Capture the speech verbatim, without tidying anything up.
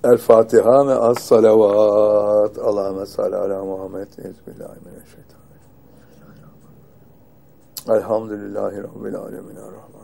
El Fatiha ve as salavat. Allahümme salli ala Muhammed. Bismillahirrahmanirrahim. Elhamdülillahi Rabbil alemin. Rahman.